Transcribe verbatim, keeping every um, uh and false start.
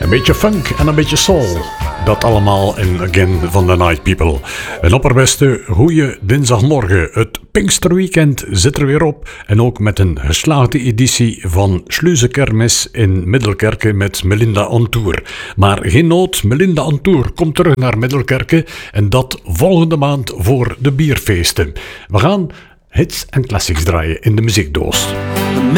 Een beetje funk en een beetje soul. Dat allemaal in Again van the Night People. Een opperbeste goeie dinsdagmorgen. Het Pinksterweekend zit er weer op. En ook met een geslaagde editie van Sluizenkermis in Middelkerke met Melinda on Tour. Maar geen nood, Melinda on Tour komt terug naar Middelkerke. En dat volgende maand voor de bierfeesten. We gaan hits en classics draaien in de muziekdoos.